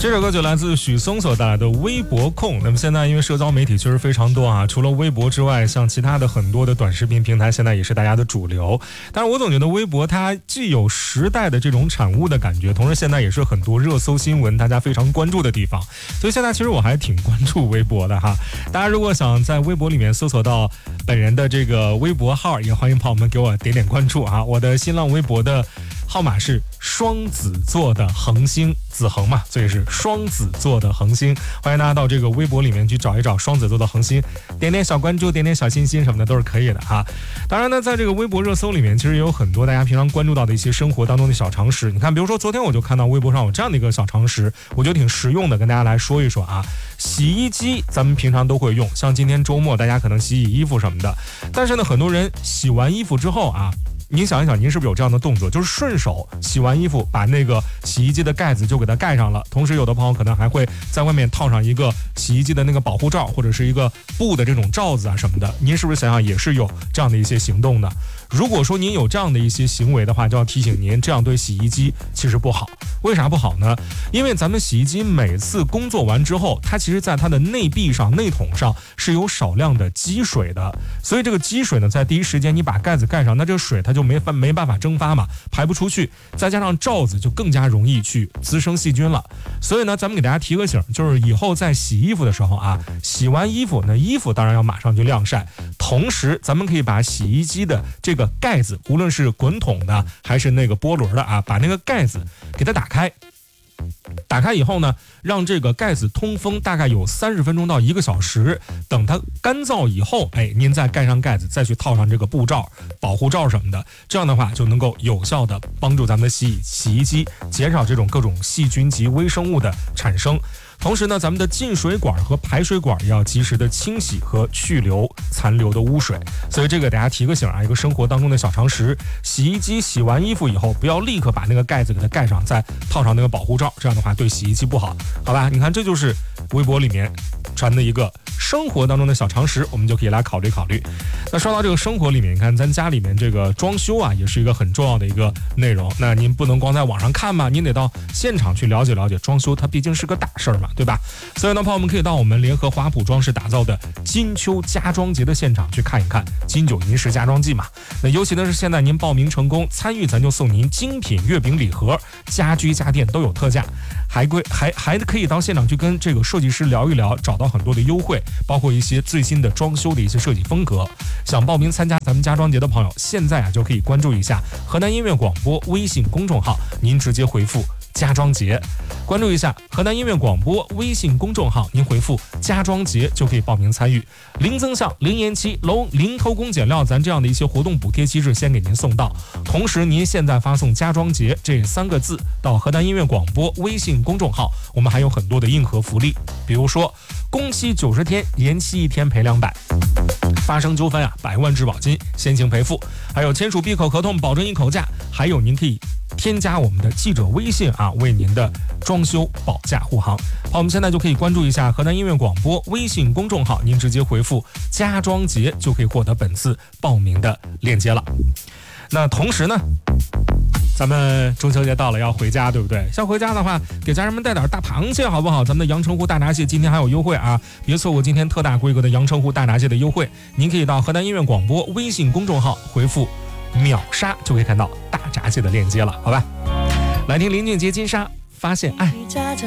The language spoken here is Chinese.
这首歌就来自许嵩所带来的微博控。那么现在因为社交媒体确实非常多啊，除了微博之外，像其他的很多的短视频平台现在也是大家的主流。但是我总觉得微博它既有时代的这种产物的感觉，同时现在也是很多热搜新闻大家非常关注的地方。所以现在其实我还挺关注微博的哈。大家如果想在微博里面搜索到本人的这个微博号，也欢迎朋友们给我点点关注啊。我的新浪微博的号码是双子座的恒星，子恒嘛，所以是双子座的恒星。欢迎大家到这个微博里面去找一找双子座的恒星，点点小关注，点点小心心什么的都是可以的哈。当然呢，在这个微博热搜里面，其实也有很多大家平常关注到的一些生活当中的小常识。你看，比如说昨天我就看到微博上有这样的一个小常识，我觉得挺实用的，跟大家来说一说啊。洗衣机咱们平常都会用，像今天周末大家可能洗衣服什么的，但是呢，很多人洗完衣服之后啊，您想一想，您是不是有这样的动作，就是顺手洗完衣服把那个洗衣机的盖子就给它盖上了，同时有的朋友可能还会在外面套上一个洗衣机的那个保护罩，或者是一个布的这种罩子啊什么的，您是不是想想也是有这样的一些行动呢？如果说您有这样的一些行为的话，就要提醒您，这样对洗衣机其实不好。为啥不好呢？因为咱们洗衣机每次工作完之后，它其实在它的内壁上、内筒上是有少量的积水的，所以这个积水呢，在第一时间你把盖子盖上，那这个水它就没办法蒸发嘛，排不出去，再加上罩子就更加容易去滋生细菌了。所以呢，咱们给大家提个醒，就是以后在洗衣服的时候啊，洗完衣服，那衣服当然要马上去晾晒，同时咱们可以把洗衣机的这个盖子，无论是滚筒的还是那个波轮的啊，把那个盖子给它打开。打开以后呢，让这个盖子通风，大概有30分钟到1个小时。等它干燥以后，您再盖上盖子，再去套上这个布罩、保护罩什么的，这样的话就能够有效的帮助咱们的洗衣机减少这种各种细菌及微生物的产生。同时呢，咱们的进水管和排水管也要及时的清洗和去留残留的污水。所以这个大家提个醒啊，一个生活当中的小常识，洗衣机洗完衣服以后，不要立刻把那个盖子给它盖上，再套上那个保护罩，这样的话对洗衣机不好，好吧？你看，这就是微博里面传的一个生活当中的小常识，我们就可以来考虑考虑。那说到这个生活里面，你看咱家里面这个装修啊，也是一个很重要的一个内容。那您不能光在网上看嘛，您得到现场去了解了解装修，它毕竟是个大事儿嘛，对吧？所以呢，朋友们可以到我们联合华普装饰打造的金秋家装节的现场去看一看，金九银十家装季嘛。那尤其的是现在您报名成功参与，咱就送您精品月饼礼盒，家居家电都有特价，还可以到现场去跟这个设计师聊一聊，找到很多的优惠，包括一些最新的装修的一些设计风格。想报名参加咱们家装节的朋友，现在就可以关注一下河南音乐广播微信公众号，您直接回复家装节，关注一下河南音乐广播微信公众号，您回复家装节就可以报名参与，零增项、零延期、零偷工减料，咱这样的一些活动补贴机制先给您送到。同时您现在发送家装节这3个字到河南音乐广播微信公众号，我们还有很多的硬核福利，比如说工期90天，延期1天赔200，发生纠纷100万质保金先行赔付，还有签署闭口合同保证1口价，还有您可以添加我们的记者微信为您的装修保驾护航。好，我们现在就可以关注一下河南音乐广播微信公众号，您直接回复家装节就可以获得本次报名的链接了。那同时呢，咱们中秋节到了，要回家，对不对？想回家的话，给家人们带点大螃蟹好不好？咱们的阳澄湖大闸蟹今天还有优惠啊，别错过今天特大规格的阳澄湖大闸蟹的优惠。您可以到河南音乐广播微信公众号回复秒杀，就可以看到大闸蟹的链接了，好吧？来听林俊杰金莎发现爱。